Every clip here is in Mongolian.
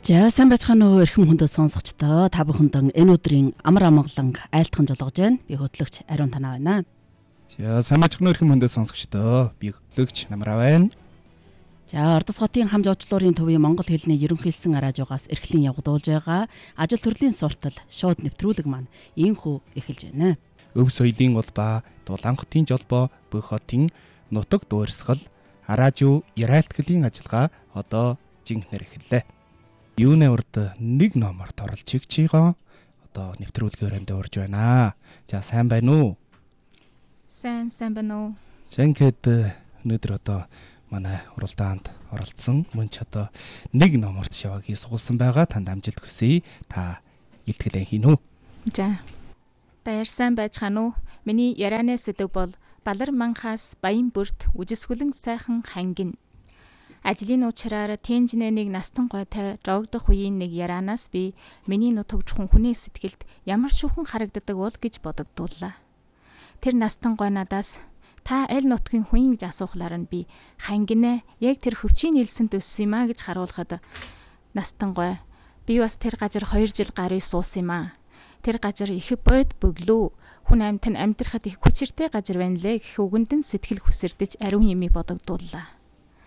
За сайн байцгаана уу эрхэм хүндэт сонсогчдоо та бүхэнд энэ өдрийн амар амгаланг айлтхан жолгож байна. Би хөтлөгч Ариун Танаа байна. За сайн байцгаана эрхэм хүндэт сонсогчдоо би хөтлөгч Намраа байна. За Ордос хотын хамж уучлалын төвийн монгол хэлний ерөнхийлсэн араажуугаас эрхлэн явагдуулж байгаа ажил төрлийн суртал шууд нэвтрүүлэг маань ийхүү эхэлж байна. Өв соёлын улбаа, Дулаан хотын жолбоо, бүх хотын нутаг дуурсгал, араажуу ярайлтгалын ажиллагаа одоо жинхэнээр эхэллээ. Юуны урд нэг номоор торлж чигчийгоо одоо нэвтрүүлгээр энд урж байна. За сайн байна уу? Сайн байна уу? Сэнгэд өнөөдөр одоо манай уралдаанд оролцсон мөн ч одоо нэг номоор шаваагийн суулсан байгаа. Танд амжилт хүсье. Та илтгэлэн хийнү. За. Таяр сайн байцгаана уу? Миний ярианы сэдэв бол балар манхаас баян бүрт үжисгүлэн сайхан хангин. Ажлын уучраар тэнжнэнийг настан гойтой жогдох үеийн нэг ярианаас би миний нутагч хүний сэтгэлд ямар шүүхэн харагддаг бол гэж бодогдууллаа. Тэр настан гой надаас та аль нутгийн хүн гэж асуухлаар нь би хангинэ яг тэр хөвчийн нэлсэнд өссөн юм а гэж харуулхад настан гой би бас тэр газар 2 жил гарыг суусан юм а. Тэр газар их бод бөглөө хүн амьт нь амьдрахад их хүчиртэй газар байна лээ гэх үгэнд нь сэтгэл хүсэрдэж ариун юмыг бодогдууллаа.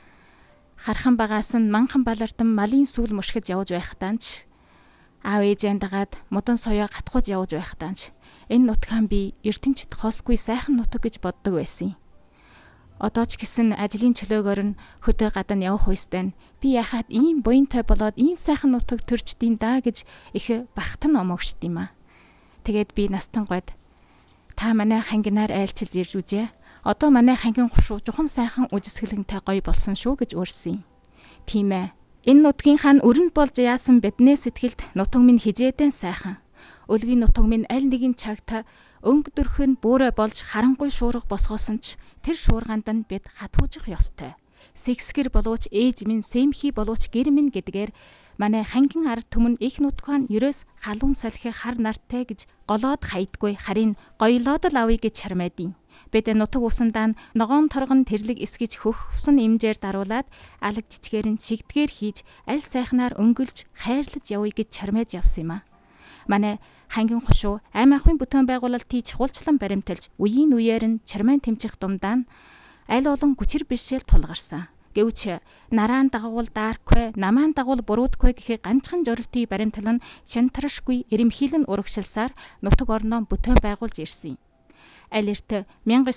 Хархан багаас нь манхан балартан малын сүүл мушгиж явж байхтаанч аав ээжэнд дагаад мудан соёо гатхууж явж байхтаанч энэ нутгаан би ертөнцид хосгүй сайхан нутаг гэж боддог байсан юм. Одоо ч гэсэн ажлын чөлөөгөөр нь хөдөө гадна явах үстэй би яхаад ийм буянтай болоод ийм сайхан нутаг төрчдийн даа гэж их бахтан омогшд юм а. Тэгээд би настан гойд та манай хангинаар айлчилж ирж үжээ. Одоо манай хангин гушуу жухам сайхан үжисгэлэнтэй гоё болсон шүү гэж уурсан юм. Тийм ээ. Энэ нутгийн хан өрөнд болж яасан биднээ сэтгэлд нутаг минь хижээдэн сайхан. Өлгийн нутаг минь аль нэгэн цагта өнгө дөрхөн бүөрэ болж харангуй шуурга босгоосон ч тэр шуурганд нь бид хатуужих ёстой. Сэгсгэр болооч ээж минь сэмхи болооч гэр минь гэдгээр манай хангин ард түмэн их нутгаан ерөөс халуун салхи хар нартай гэж голоод хайдгүй харин гоёлоод л авъя гэж чармайдیں۔ Бид нутаг усандаа ногоон торгон тэрлэг эсгэж хөх усан имжээр даруулаад алаг жичгээр нь чигдгээр хийж аль сайхнаар өнгөлж хайрлаж явъя гэж чармайж явсан юм а. Манай хангин хушуу аймаг ахуйн бүтээн байгуулалтын чухалчлан баримталж үеийн үеэр нь чармайн тэмцэх думдаа аль олон хүчир бэрхшээл тулгарсан. Гэвч нараан дагуул даарквэ, намаан дагуул буруудквэ гэхээ ганцхан зорилтыг баримтлан шантарашгүй эрэмхийлэн урагшилсаар нутаг орноо бүтээн байгуулж ирсэн юм. Аль эрт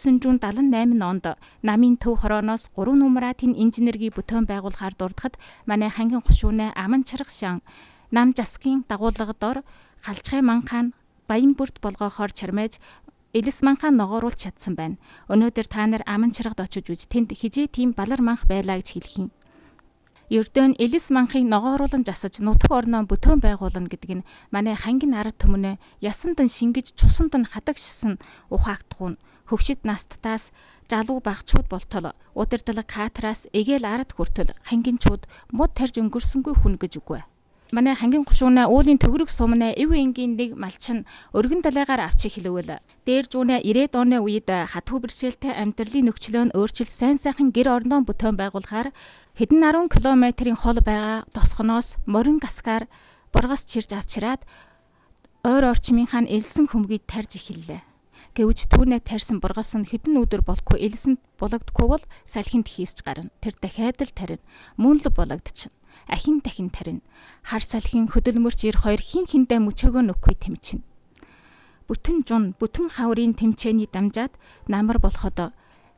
1978 онд намын төв хорооноос 3 нумратын инженерийн бүтээн байгуулахаар дурдахад манай хангин хушуунэ аман чарга шан нам жасгийн дагуулга дор халчгай манхаан баян бүрт болгохоор чармайж элэс манхаан ногооруулж чадсан байна. Өнөөдөр та нар аман чаргад очиж үз тэнд хижээ тийм балар манх байлаа гэж хэлэх юм. Ердөө нь элэс манхыг ногооруулан жасаж нутаг орноо бүтээн байгуулна гэдэг нь манай хангин ард түмнээ ясанд нь шингэж цусанд нь хадагшсан ухаагдах нь хөвшид насттаас жалуу багчууд болтол удирдлага катраас эгээл ард хүртэл хангинчууд мод тарж өнгөрсөнгүй хүн гэж үгүй. Манай хангин гушуунаа уулын төгрөг сумнаа эв энгийн нэг малчин өргөн далайгаар авчиг хэлвэл дээр жуунаа 90-ад оны үед хатуу бэрхшээлтэй амьдралын нөхцөлөө өөрчилж сайн сайхан гэр орноо бүтээн байгуулахаар хэдэн 10 км-ийн хол байгаа тосгоноос морин гасгаар бургас чирж авчираад ойр орчмынхаа элсэн хөмгийг тарж эхэллээ. Гэвч түүнээ тарьсан бургас нь хэдэн өдөр болгүй элсэнд булагдахгүй бол салхинд хийсч гарна. Тэр дахиад л тарина. Мөн л булагдчихна. Ахин дахин тарина. Хар салхин хөдөлмөрч ир хоёр хин хиндэ мөчөөгөө нөхгүй тэмчинэ. Бүтэн жун, бүтэн хаврын тэмчээний дамжаад намар болоход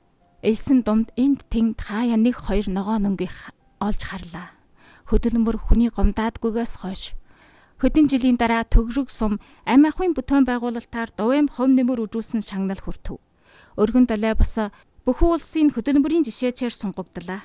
элсэн думд энд тэнд хаяа 1-2 ногоо нөнгөийг олж харлаа. Хөдөлмөр хүний гомдаадгүйгээс хойш хэдэн жилийн дараа төгрөг сум аймаг ахуйн бүтээн байгуулалтаар довэм хов нэмэр үжүүлсэн шагнал хүртэв. Өргөн далай бас бүхэн улсын хөдөлмөрийн жишээчээр сунгагдлаа.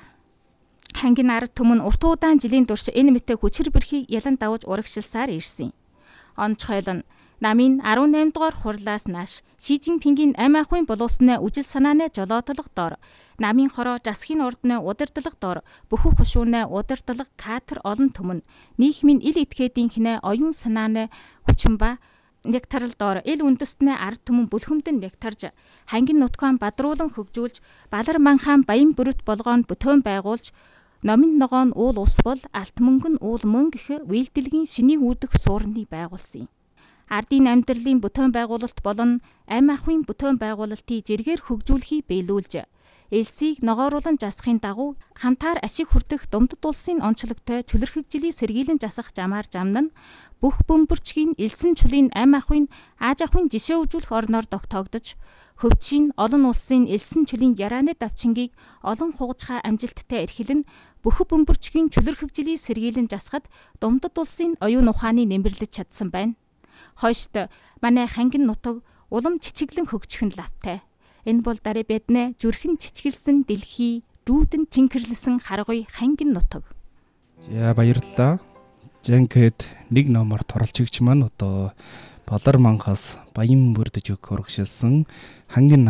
Хангин ард түмэн урт удаан жилийн турш энэ мэтэ хүчир бэрхийг ялан давж урагшилсаар ирсэн. Онцгойл нь намын 18 дугаар хурлаас нааш Ши Жинпингийн аймаг ахуйн боловсны үжил санааны жолоодлого дор намын хороо жасгийн ордны удирдлага дор бүхэн хушууны удирдлага катер олон түмэн нийгмийн ил этгээдийнхнэ оюун санааны хүчин ба нектарл дор ил үндэстний ард түмэн бүлхэмдэн нектарж хангин нутгаан бадруулан хөгжүүлж балар манхаан баян бүрт болгоон бүтээн байгуулж Номын ногоон уул ус бол алт мөнгө нь уул мөн гэх үйлдэлгийн шинийг үүдэх суурныг байгуулсан юм. Ардын амьдралын бүтээн байгуулалт болон амь ахуйн бүтээн байгуулалтыг жиргээр хөгжүүлэхийг биелүүлж, элсийг ногооруулан жасахын дагуу хамтаар ашиг хүртэх Думдад улсын онцлогтой чөлөрхөгжлийн сэргийлэн жасах замаар замна нь бүх бөмбөрчгийн элсэн чулын амь ахуйн ааж ахуйн жишээ үзүүлэх орноор тогтоогдож, хөвчийн олон улсын элсэн чулийн ярааны давчингийг олон хугацаа амжилттай эрхэлэн бүх бөмбөрчгийн чөлөрхөгжлийн сэргийлэн жасахад Думдад улсын оюун ухааны нэмэрлэж чадсан байна. Хойшд манай хангин нутаг улам чичиглэн хөгжих нь лавтай. Энэ бол дараа биднэ зүрхэн чичгэлсэн дэлхий рүүдэн цэнхэрлсэн харгуй хангин нутаг. За баярлалаа. Жанкэд нэг номоор торолцогч маань одоо Балар манхаас баян бүрдэж өгөх урагшилсан хангин